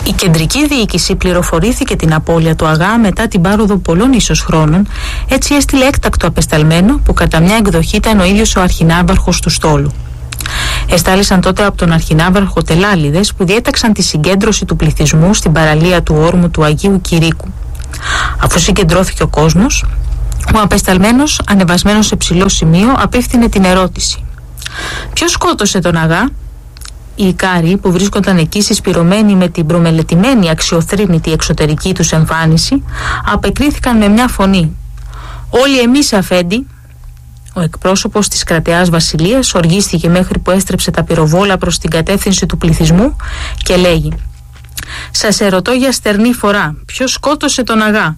Η κεντρική διοίκηση πληροφορήθηκε την απώλεια του αγά μετά την πάροδο πολλών ίσως χρόνων, έτσι έστειλε έκτακτο απεσταλμένο που κατά μια εκδοχή ήταν ο ίδιος ο αρχινάβαρχος του στόλου. Εστάλησαν τότε από τον αρχινάβαρχο τελάλιδες που διέταξαν τη συγκέντρωση του πληθυσμού στην παραλία του όρμου του Αγίου Κηρύκου. Αφού συγκεντρώθηκε ο κόσμος, ο απεσταλμένος, ανεβασμένος σε ψηλό σημείο, απίφθινε την ερώτηση: ποιος σκότωσε τον αγά? Οι Ικάριοι που βρίσκονταν εκεί συσπηρωμένοι με την προμελετημένη αξιοθρήνητη εξωτερική τους εμφάνιση απεκρίθηκαν με μια φωνή: όλοι εμείς, αφέντη. Ο εκπρόσωπος της κρατεάς βασιλείας οργίστηκε μέχρι που έστρεψε τα πυροβόλα προς την κατεύθυνση του πληθυσμού και λέγει: σας ερωτώ για στερνή φορά, ποιος σκότωσε τον αγά?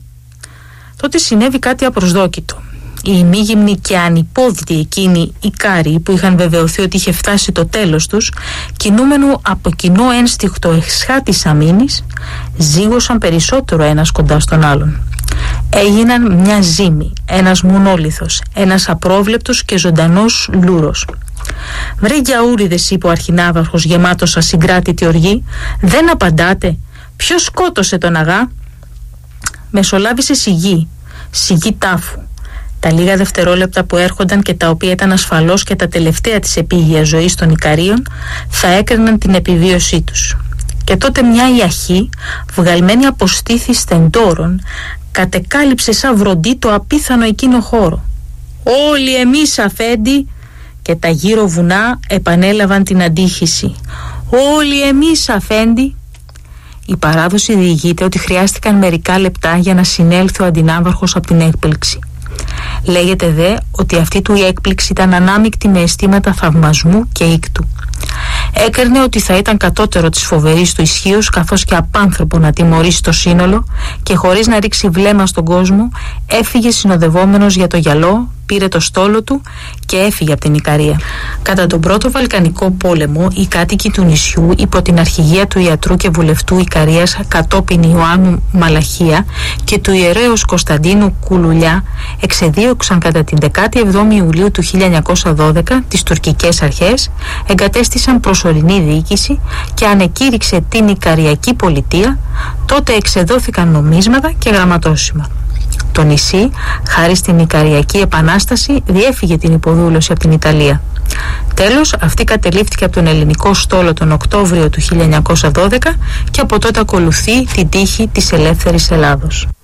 Τότε συνέβη κάτι απροσδόκητο. Οι ημίγυμνοι και ανυπόδητοι εκείνοι Ικάριοι που είχαν βεβαιωθεί ότι είχε φτάσει το τέλος τους, κινούμενου από κοινό ένστικτο εσχάτης αμήνης, ζήγωσαν περισσότερο ένας κοντά στον άλλον. Έγιναν μια ζύμη, ένας μονόλιθος, ένας απρόβλεπτος και ζωντανός λούρος. «Βρε γιαούριδες», είπε ο αρχινάβαρχος γεμάτος ασυγκράτητη οργή, «δεν απαντάτε? Ποιος σκότωσε τον αγά?» Μεσολάβησε σιγή τάφου. Τα λίγα δευτερόλεπτα που έρχονταν και τα οποία ήταν ασφαλώς και τα τελευταία της επίγειας ζωής των Ικαρίων θα έκριναν την επιβίωσή τους. Και τότε μια ιαχή, βγαλμένη από στήθη στεντόρων, κατεκάλυψε σαν βροντί το απίθανο εκείνο χώρο. «Όλοι εμείς, αφέντη», και τα γύρω βουνά επανέλαβαν την αντίχηση. «Όλοι εμείς, αφέντη». Η παράδοση διηγείται ότι χρειάστηκαν μερικά λεπτά για να συνέλθει ο αντινάβαρχος από την έκπληξη. Λέγεται δε ότι αυτή του η έκπληξη ήταν ανάμεικτη με αισθήματα θαυμασμού και ήκτου. Έκρινε ότι θα ήταν κατώτερο της φοβερής του ισχύος καθώς και απάνθρωπο να τιμωρήσει το σύνολο και χωρίς να ρίξει βλέμμα στον κόσμο έφυγε συνοδευόμενος για το γυαλό, πήρε το στόλο του και έφυγε από την Ικαρία. Κατά τον πρώτο Βαλκανικό πόλεμο, οι κάτοικοι του νησιού υπό την αρχηγία του ιατρού και βουλευτού Ικαρίας κατόπιν Ιωάννου Μαλαχία και του ιερέως Κωνσταντίνου Κουλουλιά εξεδίωξαν κατά την 17η Ιουλίου του 1912 τις τουρκικές αρχές, εγκατέστησαν προσωρινή διοίκηση και ανεκήρυξε την Ικαριακή πολιτεία. Τότε εξεδόθηκαν νομίσματα και γραμματόσημα. Το νησί, χάρη στην Ικαριακή Επανάσταση, διέφυγε την υποδούλωση από την Ιταλία. Τέλος, αυτή κατελήφθηκε από τον ελληνικό στόλο τον Οκτώβριο του 1912 και από τότε ακολουθεί την τύχη της ελεύθερης Ελλάδος.